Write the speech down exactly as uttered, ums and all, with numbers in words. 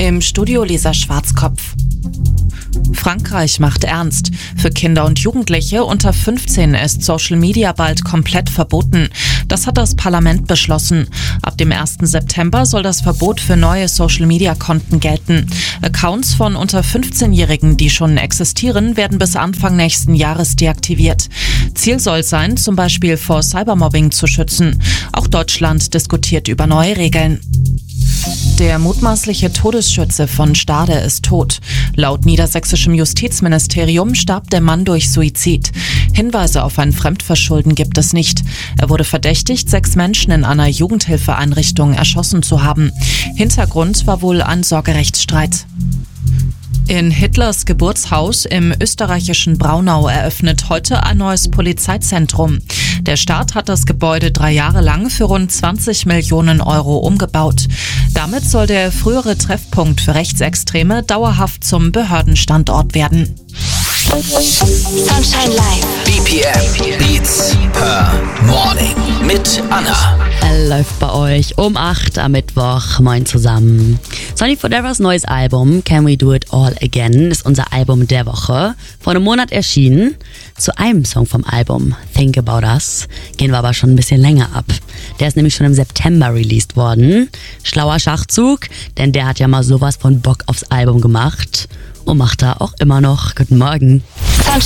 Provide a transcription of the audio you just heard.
Im Studio Lisa Schwarzkopf. Frankreich macht ernst. Für Kinder und Jugendliche unter fünfzehn ist Social Media bald komplett verboten. Das hat das Parlament beschlossen. Ab dem ersten September soll das Verbot für neue Social Media Konten gelten. Accounts von unter fünfzehnjährigen, die schon existieren, werden bis Anfang nächsten Jahres deaktiviert. Ziel soll sein, zum Beispiel vor Cybermobbing zu schützen. Auch Deutschland diskutiert über neue Regeln. Der mutmaßliche Todesschütze von Stade ist tot. Laut niedersächsischem Justizministerium starb der Mann durch Suizid. Hinweise auf ein Fremdverschulden gibt es nicht. Er wurde verdächtigt, sechs Menschen in einer Jugendhilfeeinrichtung erschossen zu haben. Hintergrund war wohl ein Sorgerechtsstreit. In Hitlers Geburtshaus im österreichischen Braunau eröffnet heute ein neues Polizeizentrum. Der Staat hat das Gebäude drei Jahre lang für rund zwanzig Millionen Euro umgebaut. Damit soll der frühere Treffpunkt für Rechtsextreme dauerhaft zum Behördenstandort werden. Sunshine Live. B P M Beats per Morning mit Anna. Läuft bei euch um acht am Mittwoch. Moin zusammen. Sonny Fodera's neues Album Can We Do It All Again ist unser Album der Woche. Vor einem Monat erschienen. Zu einem Song vom Album, Think About Us, gehen wir aber schon ein bisschen länger ab. Der ist nämlich schon im September released worden. Schlauer Schachzug, denn der hat ja mal sowas von Bock aufs Album gemacht. Und macht er auch immer noch. Guten Morgen.